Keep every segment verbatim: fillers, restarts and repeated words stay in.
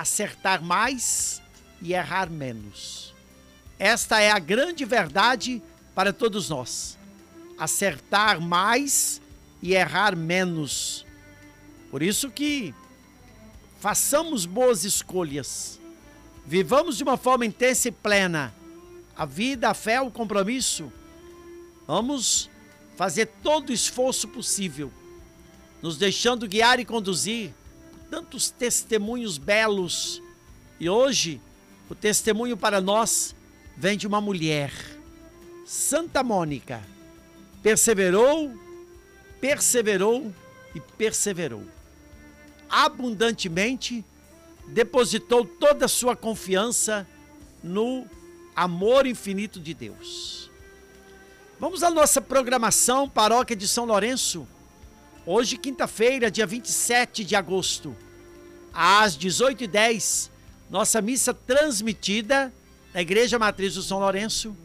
acertar mais e errar menos. Esta é a grande verdade para todos nós. Acertar mais e errar menos. Por isso que façamos boas escolhas. Vivamos de uma forma intensa e plena a vida, a fé, o compromisso. Vamos fazer todo o esforço possível, nos deixando guiar e conduzir por tantos testemunhos belos. E hoje, o testemunho para nós vem de uma mulher, Santa Mônica. Perseverou, perseverou e perseverou. Abundantemente, depositou toda a sua confiança no amor infinito de Deus. Vamos à nossa programação, Paróquia de São Lourenço. Hoje, quinta-feira, dia vinte e sete de agosto, às dezoito e dez, nossa missa transmitida na Igreja Matriz do São Lourenço.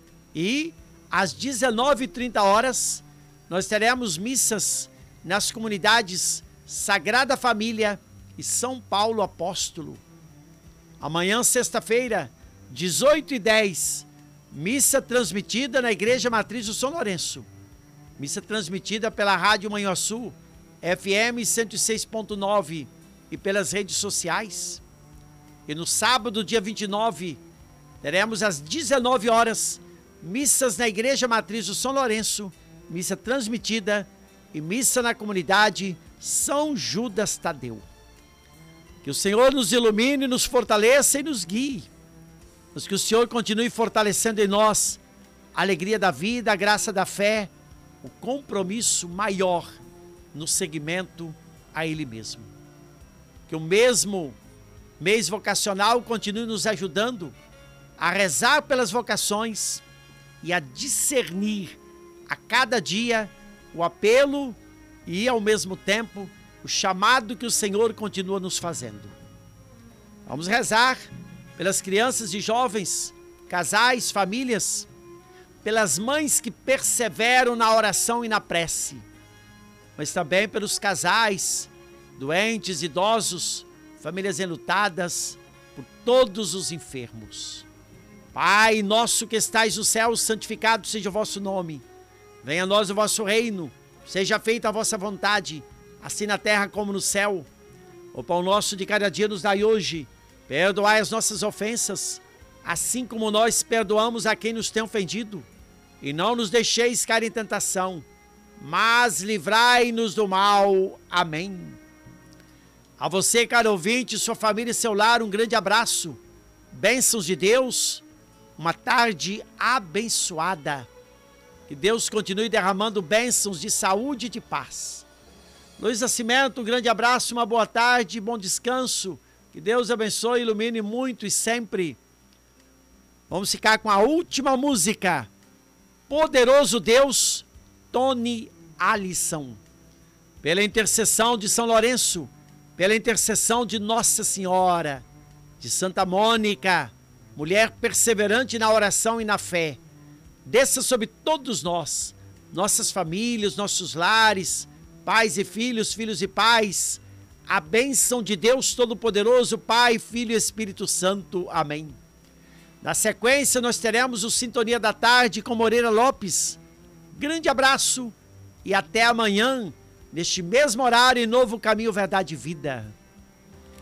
E às dezenove e trinta horas, nós teremos missas nas comunidades Sagrada Família e São Paulo Apóstolo. Amanhã, sexta-feira, dezoito e dez, missa transmitida na Igreja Matriz do São Lourenço. Missa transmitida pela Rádio Manhuaçu, F M cento e seis ponto nove e pelas redes sociais. E no sábado, dia vinte e nove, teremos às dezenove horas, missas na Igreja Matriz do São Lourenço, missa transmitida e missa na comunidade São Judas Tadeu. Que o Senhor nos ilumine, nos fortaleça e nos guie. Mas que o Senhor continue fortalecendo em nós a alegria da vida, a graça da fé, o compromisso maior no seguimento a Ele mesmo. Que o mesmo mês vocacional continue nos ajudando a rezar pelas vocações e a discernir a cada dia o apelo e, ao mesmo tempo, o chamado que o Senhor continua nos fazendo. Vamos rezar pelas crianças e jovens, casais, famílias, pelas mães que perseveram na oração e na prece, mas também pelos casais, doentes, idosos, famílias enlutadas, por todos os enfermos. Pai nosso que estais no céu, santificado seja o vosso nome. Venha a nós o vosso reino, seja feita a vossa vontade, assim na terra como no céu. O pão nosso de cada dia nos dai hoje. Perdoai as nossas ofensas, assim como nós perdoamos a quem nos tem ofendido. E não nos deixeis cair em tentação, mas livrai-nos do mal. Amém. A você, caro ouvinte, sua família e seu lar, um grande abraço. Bênçãos de Deus, uma tarde abençoada. Que Deus continue derramando bênçãos de saúde e de paz. Luiz Nascimento, um grande abraço, uma boa tarde, bom descanso. Que Deus abençoe, ilumine muito e sempre. Vamos ficar com a última música. Poderoso Deus, Tony Alisson. Pela intercessão de São Lourenço, pela intercessão de Nossa Senhora, de Santa Mônica, mulher perseverante na oração e na fé, desça sobre todos nós, nossas famílias, nossos lares, pais e filhos, filhos e pais, a bênção de Deus Todo-Poderoso, Pai, Filho e Espírito Santo. Amém. Na sequência, nós teremos o Sintonia da Tarde com Moreira Lopes. Grande abraço e até amanhã, neste mesmo horário, em Novo Caminho, Verdade e Vida.